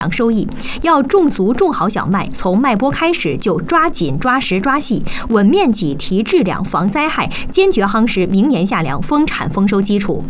收益。要种足种好小麦，从麦播开始就抓紧抓实抓细，稳面积提质量防灾害，坚决夯实明年夏粮丰产丰收基础。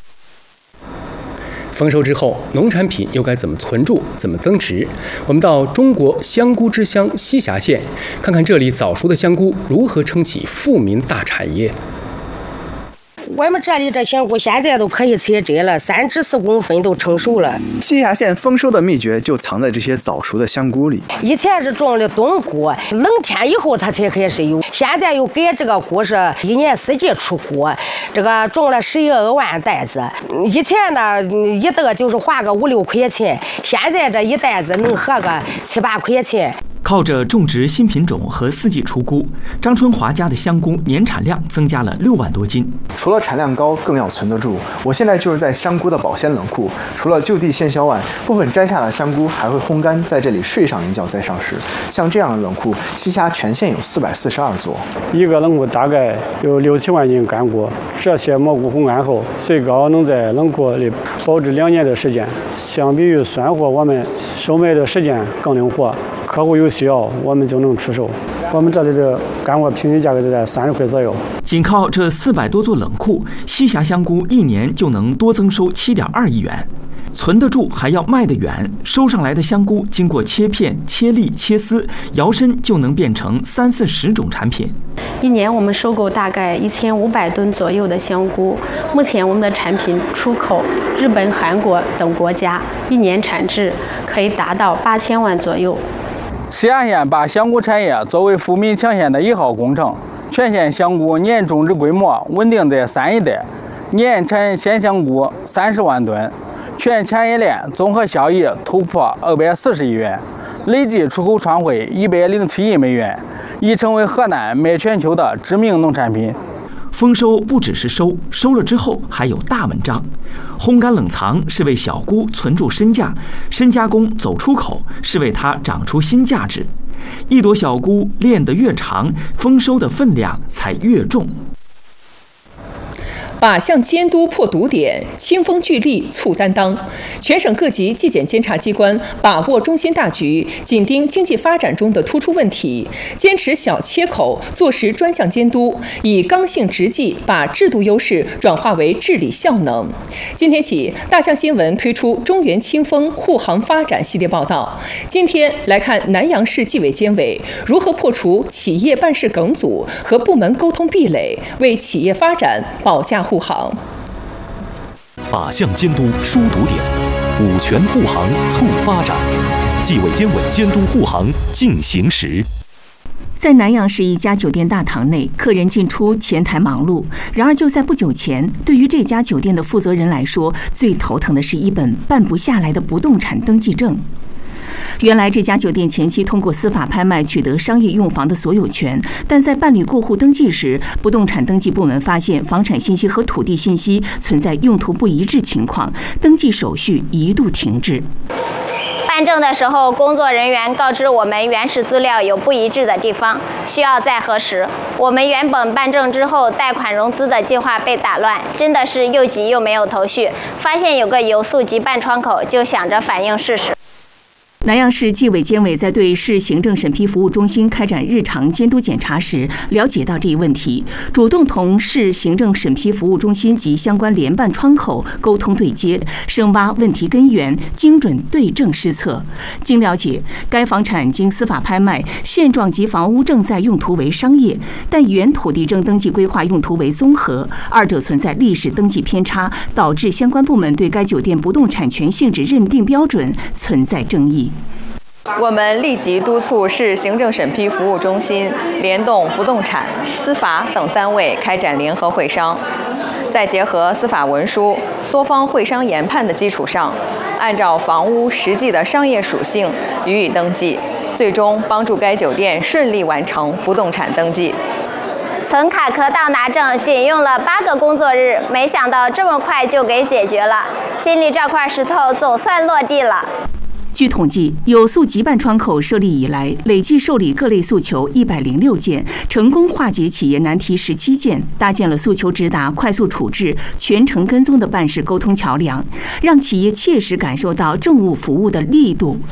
丰收之后，农产品又该怎么存住、怎么增值？我们到中国香菇之乡栖霞县，看看这里早熟的香菇如何撑起富民大产业。 我们这里这香菇现在都可以采摘了，3至4公分都成熟了。 栖霞县丰收的秘诀就藏在这些早熟的香菇里。 以前是种的冬菇，冷天以后它才开始有。现在又改这个菇是1年4季出菇，这个种了12万袋子。以前呢，一袋就是花个5、6块钱，现在这一袋子能合个7、8块钱。 靠着种植新品种和4季出菇，张春华家的香菇年产量增加了6万多斤。 除了产量高，更要存得住。我现在就是在香菇的保鲜冷库，除了就地现销外，部分摘下的香菇还会烘干，在这里睡上一觉再上市。像这样的冷库，栖霞全县有442座。 一个冷库大概有6、7万斤干菇，这些蘑菇烘干后，最高能在冷库里保质2年的时间。相比于酸货，我们售卖的时间更灵活。客户有需要，我们就能出售。我们这里的干货平均价格就在30块左右。 仅靠这400多座冷库，栖霞香菇1年就能多增收7.2亿元。存得住还要卖得远，收上来的香菇经过切片、切粒、切丝，摇身就能变成30、40种产品。 一年我们收购大概1500吨左右的香菇，目前我们的产品出口日本、韩国等国家，一年产值可以达到8000万左右。 栖霞县把香菇产业作为富民强县的1号工程，全县香菇年种植规模稳定在3亿袋，年产鲜香菇30万吨，全产业链综合效益突破240亿元，累计出口创汇107亿美元，已成为河南卖全球的知名农产品。 丰收不只是收，收了之后还有大文章。烘干冷藏是为小菇存住身价，深加工走出口是为它长出新价值。一朵小菇炼得越长，丰收的分量才越重。 靶向监督破堵点，清风聚力促担当。全省各级纪检监察机关把握中心大局，紧盯经济发展中的突出问题，坚持小切口，做实专项监督，以刚性直技把制度优势转化为治理效能。今天起，大象新闻推出中原清风护航发展系列报道。今天来看南阳市纪委监委如何破除企业办事梗阻和部门沟通壁垒，为企业发展保驾护航。 靶向监督疏堵点，5权护航促发展。纪委监委监督护航进行时。 在南阳市一家酒店大堂内，客人进出，前台忙碌。然而，就在不久前，对于这家酒店的负责人来说，最头疼的是一本办不下来的不动产登记证。原来这家酒店前期通过司法拍卖取得商业用房的所有权，但在办理过户登记时，不动产登记部门发现房产信息和土地信息存在用途不一致情况，登记手续一度停滞。 办证的时候，工作人员告知我们原始资料有不一致的地方，需要再核实。我们原本办证之后贷款融资的计划被打乱，真的是又急又没有头绪。发现有个有诉急办窗口，就想着反映事实。 南阳市纪委监委在对市行政审批服务中心开展日常监督检查时，了解到这一问题，主动同市行政审批服务中心及相关联办窗口沟通对接，深挖问题根源，精准对症施策。经了解，该房产经司法拍卖，现状及房屋正在用途为商业，但原土地证登记规划用途为综合，二者存在历史登记偏差，导致相关部门对该酒店不动产权性质认定标准存在争议。 我们立即督促市行政审批服务中心联动不动产、司法等单位开展联合会商，再结合司法文书、多方会商研判的基础上，按照房屋实际的商业属性予以登记，最终帮助该酒店顺利完成不动产登记。 存卡壳到拿证仅用了8个工作日，没想到这么快就给解决了，心里这块石头总算落地了。 据统计，有诉急办窗口设立以来，累计受理各类诉求106件，成功化解企业难题17件，搭建了诉求直达、快速处置、全程跟踪的办事沟通桥梁，让企业切实感受到政务服务的力度